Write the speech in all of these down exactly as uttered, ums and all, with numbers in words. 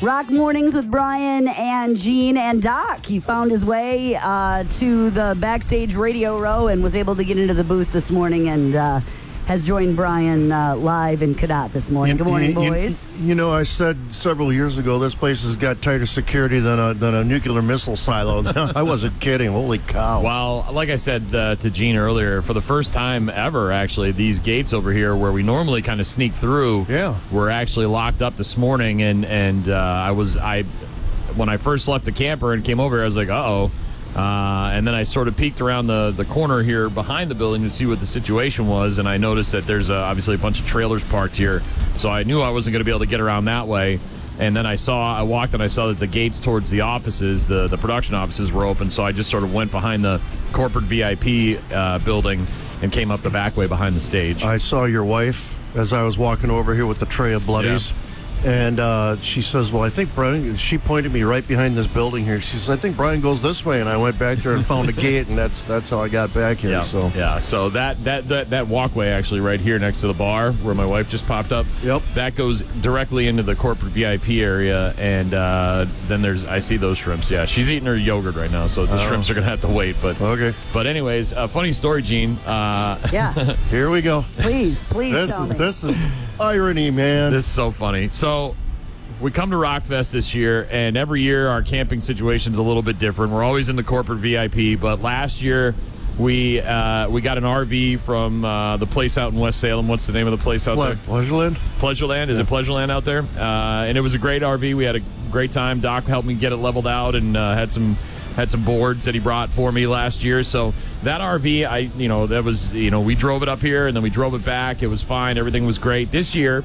Rock Mornings with Brian and Gene and Doc. He found his way uh, to the backstage radio row and was able to get into the booth this morning and uh, has joined Brian uh, live in Cadott this morning. Good morning, you, boys. You, you know, I said several years ago this place has got tighter security than a, than a nuclear missile silo. I wasn't kidding. Holy cow. Well, like I said uh, to Gene earlier, for the first time ever, actually, these gates over here where we normally kind of sneak through yeah. were actually locked up this morning. And, and uh, I was, I, when I first left the camper and came over here, I was like, uh-oh. Uh, and then I sort of peeked around the, the corner here behind the building to see what the situation was, and I noticed that there's uh, obviously a bunch of trailers parked here, so I knew I wasn't going to be able to get around that way. And then I saw, I walked and I saw that the gates towards the offices, the, the production offices were open, so I just sort of went behind the corporate V I P uh, building and came up the back way behind the stage. I saw your wife as I was walking over here with the tray of bloodies. Yeah. And uh, she says, well, I think Brian, she pointed me right behind this building here. She says, I think Brian goes this way. And I went back there and found a gate, and that's that's how I got back here. Yeah, so yeah. So that, that, that, that walkway actually right here next to the bar where my wife just popped up, yep. that goes directly into the corporate V I P area. And uh, then there's, I see those shrimps. Yeah, she's eating her yogurt right now, so the oh. shrimps are going to have to wait. But okay. But anyways, a funny story, Gene. Uh, yeah. Here we go. Please, please this tell is, me. This is irony, man. This is so funny. So we come to Rockfest this year, and every year our camping situation's a little bit different. We're always in the corporate V I P, but last year we uh, we got an R V from uh, the place out in West Salem. What's the name of the place out Ple- there? Pleasureland? Pleasureland. Is yeah. it Pleasureland out there? Uh, and it was a great R V. We had a great time. Doc helped me get it leveled out and uh, had some had some boards that he brought for me last year. So that R V, I you know, that was, you know, we drove it up here and then we drove it back. It was fine. Everything was great. This year,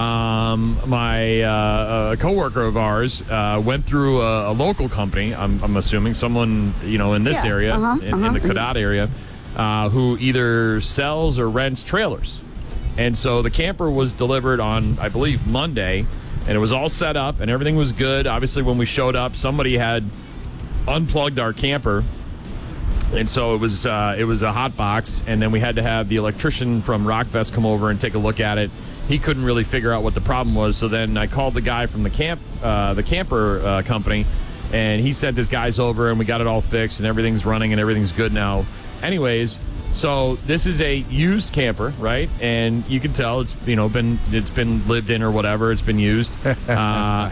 Um, my uh, a coworker of ours uh, went through a, a local company. I'm, I'm assuming someone, you know, in this yeah, area, uh-huh, in, uh-huh. in the Cadott area, uh, who either sells or rents trailers. And so the camper was delivered on, I believe, Monday, and it was all set up and everything was good. Obviously, when we showed up, somebody had unplugged our camper. And so it was uh, it was a hot box, and then we had to have the electrician from Rockfest come over and take a look at it. He couldn't really figure out what the problem was, so then I called the guy from the camp, uh, the camper uh, company, and he sent his guys over, and we got it all fixed, and everything's running, and everything's good now. Anyways, so this is a used camper, right? And you can tell it's you know been it's been lived in or whatever, it's been used, uh,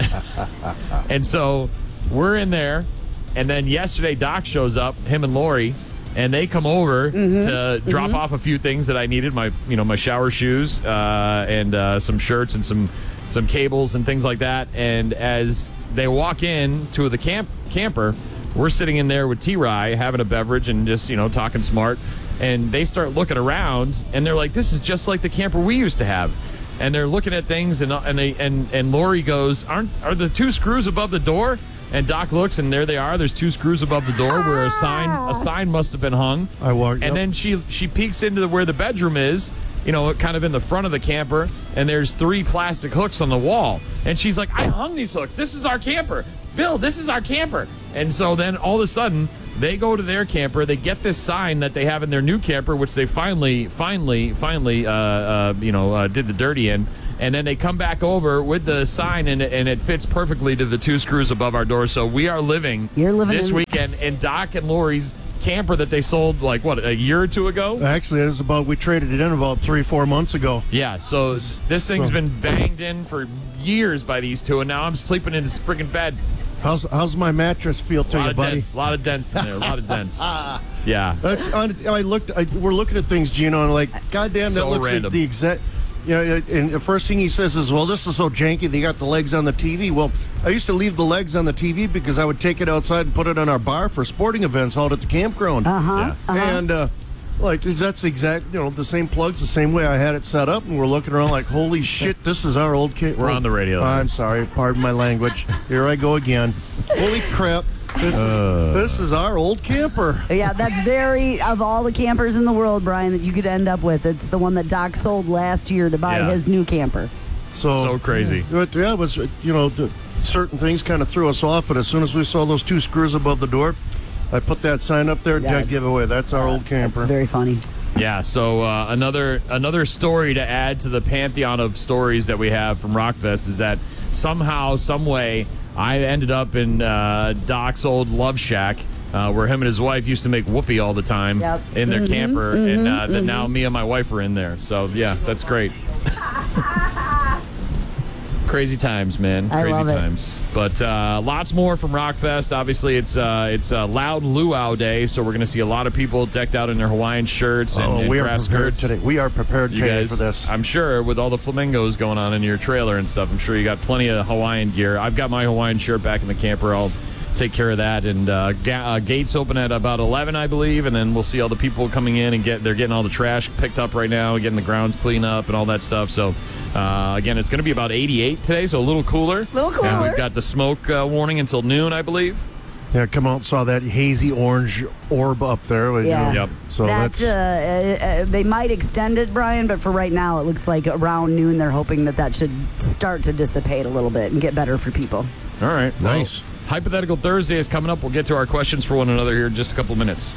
and so we're in there. And then yesterday, Doc shows up, him and Lori, and they come over mm-hmm. to mm-hmm. drop off a few things that I needed, my you know my shower shoes uh, and uh, some shirts and some some cables and things like that. And as they walk in to the camp camper, we're sitting in there with T-Rye having a beverage and just you know talking smart. And they start looking around, and they're like, "This is just like the camper we used to have." And they're looking at things, and and they and and Lori goes, "Aren't are the two screws above the door?" And Doc looks, and there they are. There's two screws above the door where a sign a sign must have been hung. I walked, and yep. then she she peeks into where the bedroom is, you know, kind of in the front of the camper, and there's three plastic hooks on the wall. And she's like, "I hung these hooks. This is our camper. Bill, this is our camper." And so then all of a sudden, they go to their camper. They get this sign that they have in their new camper, which they finally, finally, finally, uh, uh, you know, uh, did the dirty in. And then they come back over with the sign, and, and it fits perfectly to the two screws above our door. So we are living, You're living this in- weekend in Doc and Lori's camper that they sold, like, what, a year or two ago? Actually, it was about, we traded it in about three, four months ago. Yeah, so this thing's So- been banged in for years by these two, and now I'm sleeping in this freaking bed. How's how's my mattress feel to A lot you, of buddy? dents, a lot of dents in there, a lot of dents. Yeah. That's I looked. I, we're looking at things, Gino, and like, goddamn, that So looks random. like the exact. You know, and the first thing he says is, "Well, this is so janky. They got the legs on the T V." Well, I used to leave the legs on the T V because I would take it outside and put it on our bar for sporting events out at the campground. Uh-huh. Yeah. uh-huh. And uh, like that's the exact, you know, the same plugs, the same way I had it set up, and we're looking around like, "Holy shit, this is our old camp." We're on the radio. I'm sorry, pardon my language. Here I go again. Holy crap. This is Uh. this is our old camper. Yeah, that's very, of all the campers in the world, Brian, that you could end up with, it's the one that Doc sold last year to buy Yeah. his new camper. So, So crazy. But yeah, it was, you know, the, certain things kind of threw us off, but as soon as we saw those two screws above the door, I put that sign up there, Yeah, dead it's- giveaway. That's our old camper. That's very funny. Yeah, so uh, another another story to add to the pantheon of stories that we have from Rockfest is that somehow, some way, I ended up in uh, Doc's old love shack uh, where him and his wife used to make whoopee all the time Yep. in their Mm-hmm, camper, mm-hmm, and uh, mm-hmm. then now me and my wife are in there. So, yeah, that's great. Crazy times, man. I Crazy love it. times. But uh, lots more from Rockfest. Obviously, it's uh, it's a loud luau day, so we're going to see a lot of people decked out in their Hawaiian shirts and, Oh, and we are grass prepared skirts. today. We are prepared You today guys, for this. I'm sure with all the flamingos going on in your trailer and stuff, I'm sure you got plenty of Hawaiian gear. I've got my Hawaiian shirt back in the camper. I'll take care of that. And uh, ga- uh, gates open at about eleven, I believe, and then we'll see all the people coming in and get they're getting all the trash picked up right now, getting the grounds cleaned up and all that stuff. So uh, again, it's going to be about eighty-eight today, so a little cooler. Little cooler. And we've got the smoke uh, warning until noon, I believe. Yeah, come out and saw that hazy orange orb up there. you Yeah. know. Yep. So that that's uh, uh, they might extend it, Brian, but for right now, it looks like around noon they're hoping that that should start to dissipate a little bit and get better for people. All right. Well, Nice. Hypothetical Thursday is coming up. We'll get to our questions for one another here in just a couple minutes.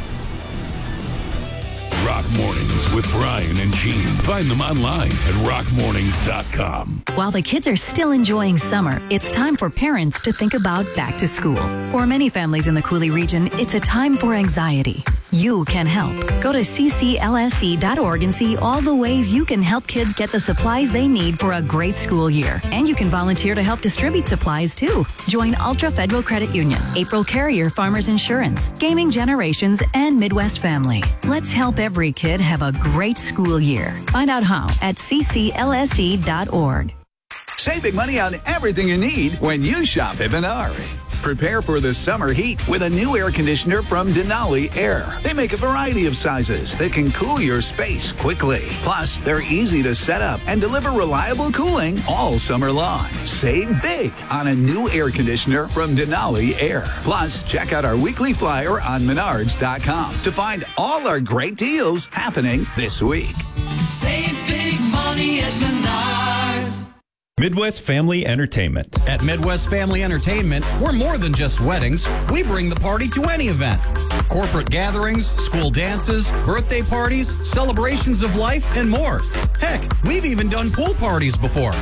Rock Mornings with Brian and Gene. Find them online at rock mornings dot com. While the kids are still enjoying summer, it's time for parents to think about back to school. For many families in the Cooley region, it's a time for anxiety. You can help. Go to c c l s e dot org and see all the ways you can help kids get the supplies they need for a great school year. And you can volunteer to help distribute supplies too. Join Ultra Federal Credit Union, April Carrier Farmers Insurance, Gaming Generations, and Midwest Family. Let's help every kid have a great school year. Find out how at c c l s e dot org. Save big money on everything you need when you shop at Menards. Prepare for the summer heat with a new air conditioner from Denali Air. They make a variety of sizes that can cool your space quickly. Plus, they're easy to set up and deliver reliable cooling all summer long. Save big on a new air conditioner from Denali Air. Plus, check out our weekly flyer on menards dot com to find all our great deals happening this week. Save big money at Menards. Midwest Family Entertainment. At Midwest Family Entertainment, we're more than just weddings. We bring the party to any event. Corporate gatherings, school dances, birthday parties, celebrations of life, and more. Heck, we've even done pool parties before.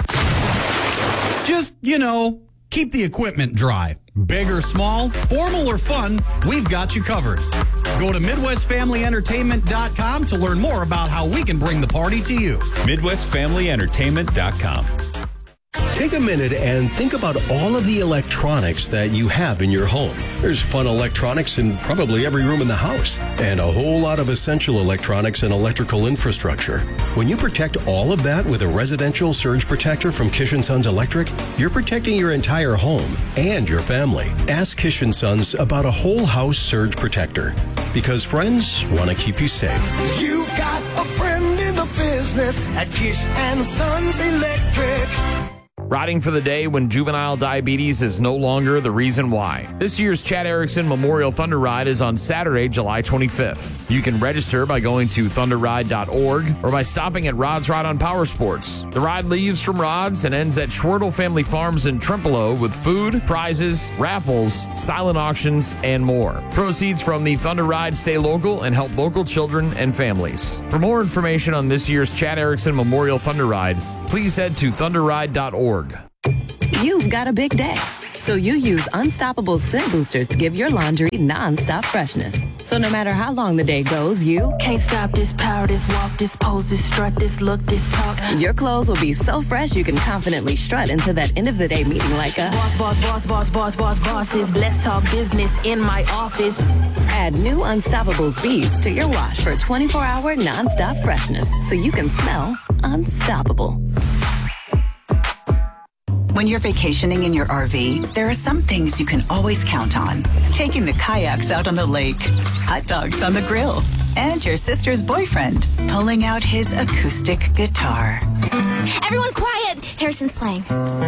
Just, you know, keep the equipment dry. Big or small, formal or fun, we've got you covered. Go to midwest family entertainment dot com to learn more about how we can bring the party to you. midwest family entertainment dot com. Take a minute and think about all of the electronics that you have in your home. There's fun electronics in probably every room in the house, and a whole lot of essential electronics and electrical infrastructure. When you protect all of that with a residential surge protector from Kish and Sons Electric, you're protecting your entire home and your family. Ask Kish and Sons about a whole house surge protector, because friends want to keep you safe. You've got a friend in the business at Kish and Sons Electric. Riding for the day when juvenile diabetes is no longer the reason why. This year's Chad Erickson Memorial Thunder Ride is on Saturday, July twenty-fifth. You can register by going to thunder ride dot org or by stopping at Rod's Ride on Power Sports. The ride leaves from Rod's and ends at Schwertel Family Farms in Trempealeau with food, prizes, raffles, silent auctions, and more. Proceeds from the Thunder Ride stay local and help local children and families. For more information on this year's Chad Erickson Memorial Thunder Ride, please head to thunder ride dot org. You've got a big day, so you use Unstoppable Scent Boosters to give your laundry non-stop freshness. So no matter how long the day goes, you can't stop this power, this walk, this pose, this strut, this look, this talk. Your clothes will be so fresh you can confidently strut into that end of the day meeting like a boss, boss, boss, boss, boss, boss, bosses. Let's talk business in my office. Add new Unstoppable beads to your wash for twenty-four hour non-stop freshness, so you can smell unstoppable. When you're vacationing in your R V, there are some things you can always count on. Taking the kayaks out on the lake, hot dogs on the grill, and your sister's boyfriend pulling out his acoustic guitar. Everyone quiet! Harrison's playing.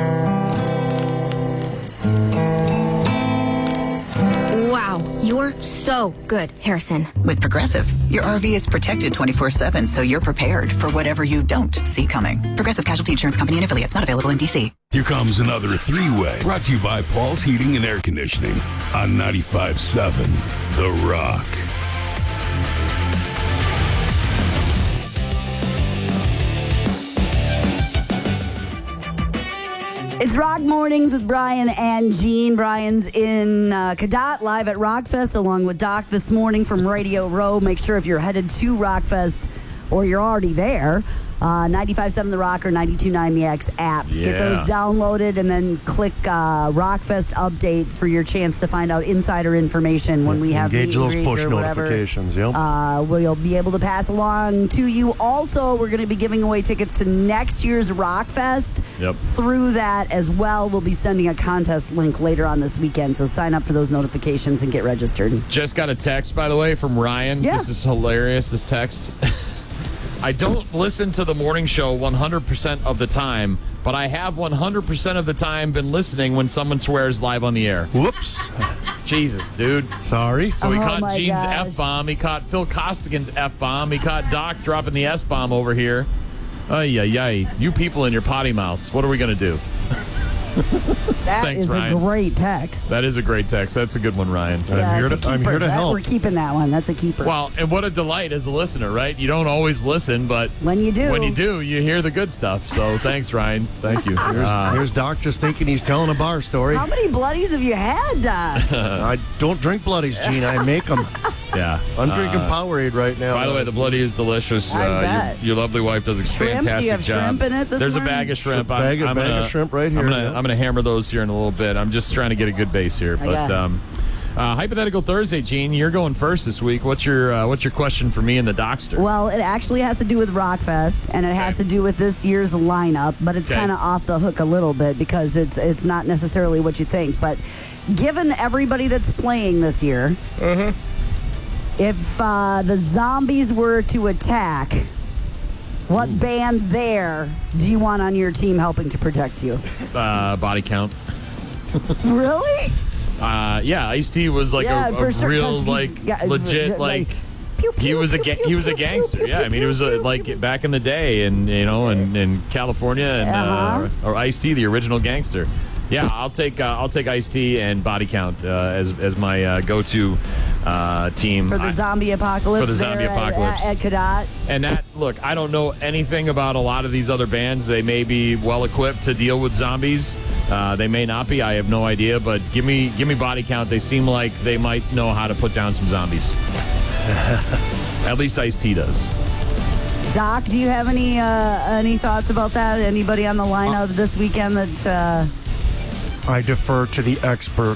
Wow, you're so good, Harrison. With Progressive, your R V is protected twenty-four seven, so you're prepared for whatever you don't see coming. Progressive Casualty Insurance Company and affiliates, not available in D C. Here comes another three-way, brought to you by Paul's Heating and Air Conditioning on ninety-five point seven The Rock. It's Rock Mornings with Brian and Gene. Brian's in uh, Cadott live at Rockfest along with Doc this morning from Radio Row. Make sure if you're headed to Rockfest or you're already there, uh, ninety-five point seven The Rock or ninety-two point nine The X apps. Yeah. Get those downloaded and then click uh, Rockfest updates for your chance to find out insider information when we have Engage meet and those greets push or whatever. notifications, yep. Uh, we'll be able to pass along to you. Also, we're going to be giving away tickets to next year's Rockfest. Yep. Through that as well, we'll be sending a contest link later on this weekend. So sign up for those notifications and get registered. Just got a text, by the way, from Ryan. Yeah. This is hilarious, this text. I don't listen to the morning show one hundred percent of the time, but I have one hundred percent of the time been listening when someone swears live on the air. Whoops. Jesus, dude. Sorry. So he Oh caught my Gene's gosh. F-bomb. He caught Phil Costigan's F-bomb. He caught Doc dropping the S-bomb over here. Ay, ay, ay. You people in your potty mouths. What are we going to do? That Thanks, is Ryan. a great text. That is a great text. That's a good one, Ryan. Yeah, I'm here it's to- a I'm keeper. here to That- help. We're keeping that one. That's a keeper. Well, and what a delight as a listener, right? You don't always listen, but when you do, when you do, you hear the good stuff. So thanks, Ryan. Thank you. Here's, Uh, here's Doc just thinking he's telling a bar story. How many bloodies have you had, Doc? I don't drink bloodies, Gene. I make them. yeah. I'm drinking Uh, Powerade right now. By the way, the bloody is delicious. I uh, bet. Your, your lovely wife does a Shrimp? Do you fantastic have job. shrimp in it this There's morning? a bag of shrimp. Shrimp bag- I'm, a I'm bag of gonna, shrimp right here, I'm gonna, yeah. I'm gonna hammer those here in a little bit. I'm just trying to get a good base here. But Okay. um, uh, hypothetical Thursday, Gene, you're going first this week. What's your uh, what's your question for me and the Docster? Well, it actually has to do with Rockfest, and it has to do with this year's lineup, but it's Okay. kind of off the hook a little bit because it's it's not necessarily what you think. But given everybody that's playing this year, if uh, the zombies were to attack, what band there do you want on your team helping to protect you? Uh, body count. Really? Uh, yeah, Ice-T was like Yeah, a, for a sure, 'cause real he's like got- legit like, like. Pew, He pew, was a pew, ga- pew, he was a pew, pew, gangster. pew, Yeah, I pew, mean, it was a, pew, like back in the day, and you know, in, in California, and Uh-huh. uh, or Ice-T, the original gangster. Yeah, I'll take uh, I'll take Ice-T and Body Count uh, as as my uh, go-to uh, team for the I- zombie apocalypse. For the zombie there at- apocalypse. at, at Cadott. And that, look, I don't know anything about a lot of these other bands. They may be well equipped to deal with zombies. Uh, they may not be. I have no idea. But give me, give me Body Count. They seem like they might know how to put down some zombies. At least Ice-T does. Doc, do you have any uh, any thoughts about that? Anybody on the lineup this weekend that? Uh, I defer to the expert.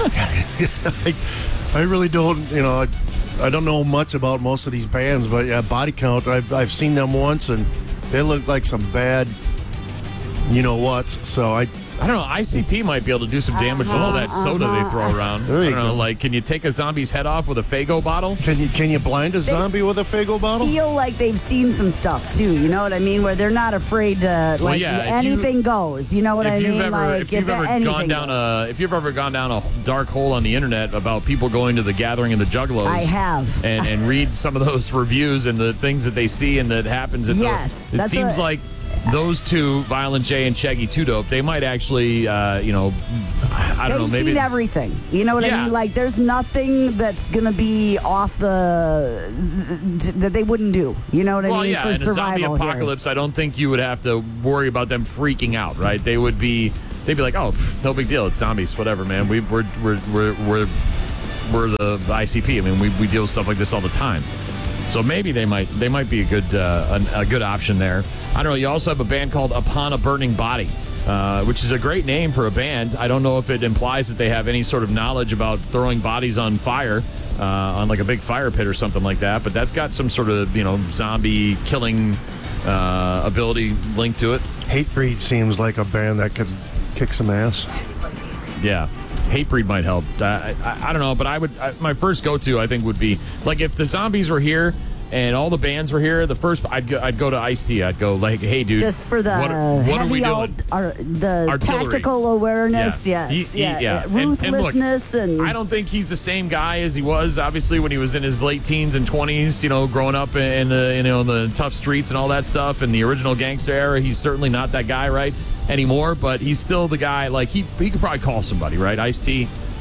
I, I really don't, you know, I, I don't know much about most of these bands, but yeah, Body Count, I've, I've seen them once, and they look like some bad, you know what, so I... I don't know. I C P might be able to do some damage with all that soda they throw around. There I you don't know. go. Like, can you take a zombie's head off with a Faygo bottle? Can you can you blind a zombie with a Faygo bottle? feel like they've seen some stuff too. You know what I mean? Where they're not afraid to like Well, yeah, if anything you- goes. You know what I if mean? you've ever, like if you've ever anything gone down goes. a, if you've ever gone down a dark hole on the internet about people going to the gathering of the Juggalos, I have. and, and read some of those reviews and the things that they see and that happens. At Yes, the, it that's seems what- like those two, Violent J and Shaggy Two Dope, they might actually, uh, you know, I don't They've know, maybe seen everything. You know what I Yeah. mean? Like, there's nothing that's gonna be off the that they wouldn't do. You know what I well, mean? yeah, For in a zombie survival here. apocalypse, I don't think you would have to worry about them freaking out, right? They would be, they'd be like, oh, pff, no big deal, it's zombies, whatever, man. We, we're, we're, we're, we're, we're the I C P. I mean, we, we deal with stuff like this all the time. So maybe they might, they might be a good, uh, a, a good option there. I don't know. You also have a band called Upon a Burning Body. Uh, which is a great name for a band. I don't know if it implies that they have any sort of knowledge about throwing bodies on fire, uh, on like a big fire pit or something like that. But that's got some sort of, you know, zombie killing uh, ability linked to it. Hatebreed seems like a band that could kick some ass. Yeah. Hatebreed might help. I, I, I don't know, but I would. I, my first go-to, I think, would be like if the zombies were here and all the bands were here. The first, I'd go, I'd go to Ice-T. I'd go like, hey, dude, Just for the what, what are we heavy doing? alt- ar- the Artillery. tactical awareness, Yeah. yes, He- he- yeah, yeah. uh, And- and look, ruthlessness, and, I don't think he's the same guy as he was, obviously, when he was in his late teens and twenties, you know, growing up in the, you know, the tough streets and all that stuff. In the original gangster era, he's certainly not that guy, right, anymore, but he's still the guy, like, he, he could probably call somebody, right? Ice-T,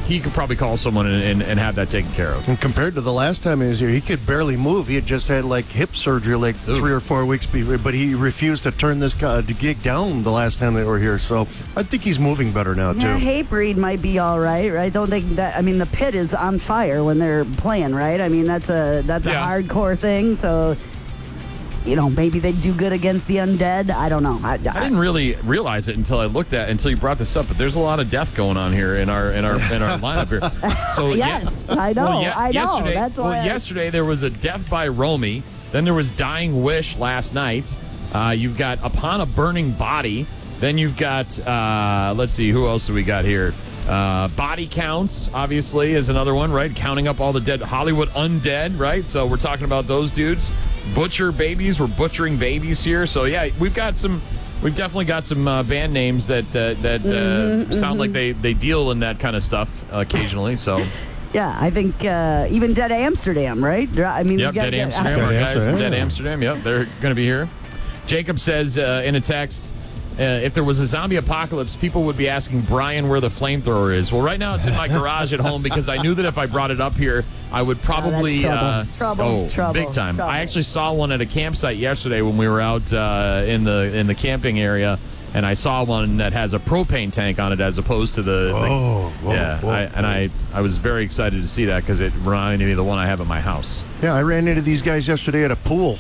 he could probably call someone and, and, and have that taken care of. And compared to the last time he was here, he could barely move. He had just had like hip surgery like Oof. three or four weeks before, but he refused to turn this uh, gig down the last time they were here. So I think he's moving better now, Yeah, too. Hatebreed might be all right, right? Don't think that. I mean, the pit is on fire when they're playing, right? I mean, that's a that's Yeah. a hardcore thing. So, you know, maybe they'd do good against the undead. I don't know. I, I didn't really realize it until I looked at until you brought this up. But there's a lot of death going on here in our in our in our lineup here. So Yes, yeah, I know, Well, ye- I know. Yesterday, That's why well, I- yesterday there was a death by Romy. Then there was Dying Wish last night. Uh, you've got Upon a Burning Body. Then you've got uh, let's see, who else do we got here? Uh, Body Counts, obviously, is another one, right? Counting up all the dead Hollywood undead, right? So we're talking about those dudes. Butcher Babies, we're butchering babies here. So yeah, we've got some, we've definitely got some uh, band names that uh, that uh, Mhm, sound mhm. like they they deal in that kind of stuff uh, occasionally. So Yeah, I think uh, even Dead Amsterdam, right? I mean, yep, you gotta Dead get- Amsterdam, our Dead guys in Amsterdam. Dead Amsterdam. Yep, they're going to be here. Jacob says uh, in a text. Uh, if there was a zombie apocalypse, people would be asking Brian where the flamethrower is. Well, right now it's in my garage at home because I knew that if I brought it up here, I would probably trouble. uh, Trouble, oh, trouble, big time. trouble. I actually saw one at a campsite yesterday when we were out uh, in the in the camping area, and I saw one that has a propane tank on it as opposed to the. the- Whoa, whoa, yeah, whoa, I, and I I was very excited to see that because it reminded me of the one I have at my house. Yeah, I ran into these guys yesterday at a pool.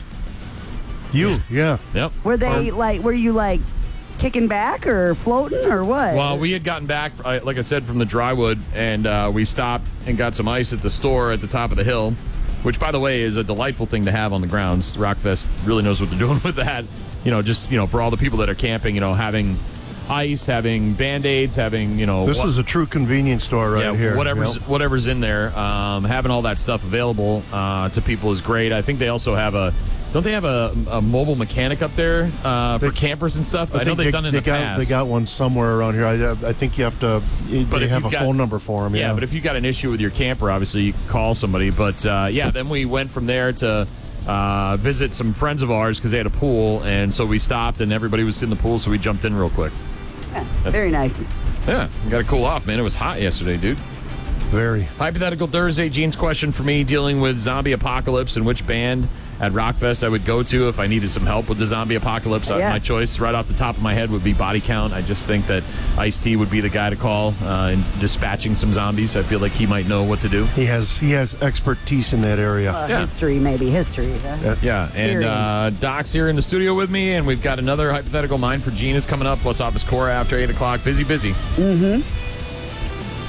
You, yeah. Yep. Were they like? Were you like kicking back or floating or what? Well, we had gotten back, uh, like I said, from the Drywood, and uh, we stopped and got some ice at the store at the top of the hill, which, by the way, is a delightful thing to have on the grounds. Rockfest really knows what they're doing with that. You know, just, you know, for all the people that are camping, you know, having ice, having Band-Aids, having, you know... This what- is a true convenience store right yeah, here. whatever's Yep. whatever's in there, um, having all that stuff available uh, to people is great. I think they also have a... Don't they have a, a mobile mechanic up there uh, for campers and stuff? I, know think they've they, done it in they the got, past. They got one somewhere around here. I, I think you have to. But they if have a you've got- phone number for them. Yeah, Yeah, but if you got an issue with your camper, obviously you can call somebody. But uh, yeah, then we went from there to uh, visit some friends of ours because they had a pool, and so we stopped, and everybody was in the pool, so we jumped in real quick. Yeah, very nice. Yeah, you got to cool off, man. It was hot yesterday, dude. Very. Hypothetical Thursday, Gene's question for me dealing with zombie apocalypse and which band at Rockfest I would go to if I needed some help with the zombie apocalypse. Uh, Yeah. My choice right off the top of my head would be Body Count. I just think that Ice-T would be the guy to call uh, in dispatching some zombies. I feel like he might know what to do. he has he has expertise in that area. Uh, Yeah. History, maybe history. huh? Yeah, and Experience. uh, Doc's here in the studio with me, and we've got another hypothetical mind for Gene is coming up, plus Office Core after eight o'clock. Busy, busy. Mm-hmm.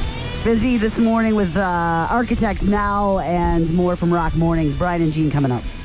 Busy this morning with uh, Architects Now and more from Rock Mornings. Brian and Gene coming up.